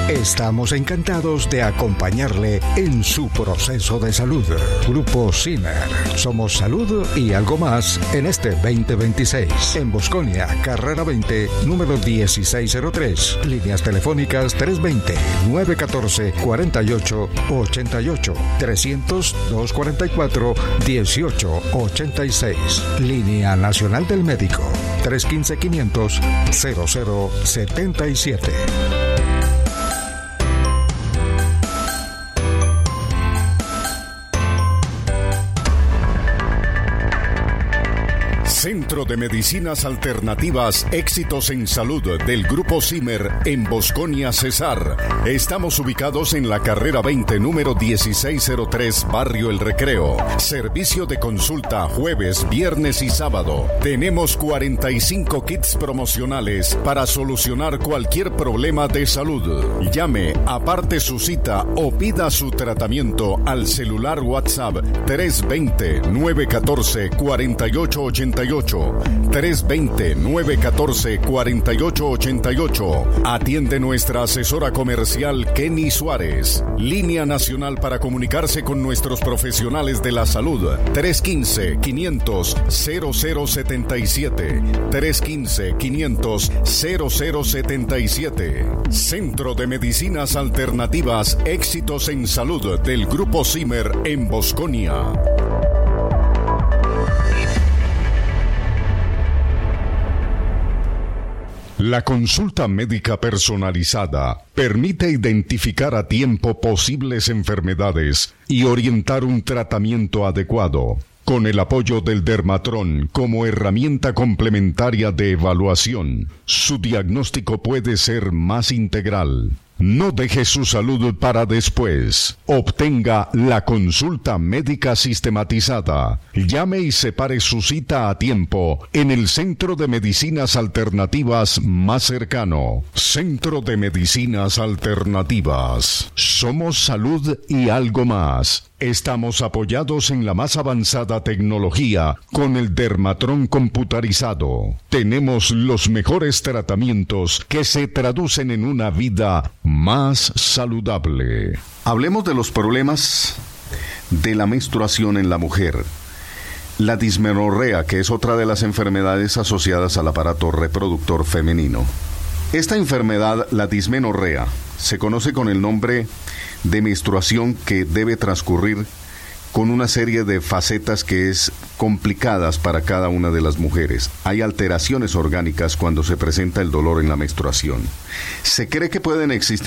Estamos encantados de acompañarle en su proceso de salud. Grupo Zimmer. Somos salud y algo más en este 2026. En Bosconia, carrera 20, número 1603. Líneas telefónicas 320-914-4888. 300-244-1886. Línea Nacional del Médico. 315-500-0077. Centro de Medicinas Alternativas Éxitos en Salud del Grupo Zimmer en Bosconia, Cesar. Estamos ubicados en la carrera 20, número 1603, Barrio El Recreo. Servicio de consulta jueves, viernes y sábado. Tenemos 45 kits promocionales para solucionar cualquier problema de salud. Llame, aparte su cita o pida su tratamiento al celular WhatsApp 320-914-4888. 320-914-4888. Atiende nuestra asesora comercial Kenny Suárez. Línea nacional para comunicarse con nuestros profesionales de la salud. 315-500-0077. 315-500-0077. Centro de Medicinas Alternativas Éxitos en Salud del Grupo Zimmer en Bosconia. La consulta médica personalizada permite identificar a tiempo posibles enfermedades y orientar un tratamiento adecuado. Con el apoyo del Dermatron como herramienta complementaria de evaluación, su diagnóstico puede ser más integral. No deje su salud para después. Obtenga la consulta médica sistematizada. Llame y separe su cita a tiempo en el Centro de Medicinas Alternativas más cercano. Centro de Medicinas Alternativas. Somos salud y algo más. Estamos apoyados en la más avanzada tecnología con el Dermatron computarizado. Tenemos los mejores tratamientos que se traducen en una vida más saludable. Hablemos de los problemas de la menstruación en la mujer. La dismenorrea, que es otra de las enfermedades asociadas al aparato reproductor femenino. Esta enfermedad, la dismenorrea, se conoce con el nombre de menstruación que debe transcurrir con una serie de facetas que es complicadas para cada una de las mujeres. Hay alteraciones orgánicas cuando se presenta el dolor en la menstruación. Se cree que pueden existir